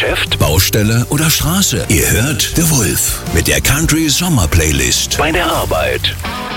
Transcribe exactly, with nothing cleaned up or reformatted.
Geschäft, Baustelle oder Straße. Ihr hört The Wolf mit der Country Sommer Playlist bei der Arbeit.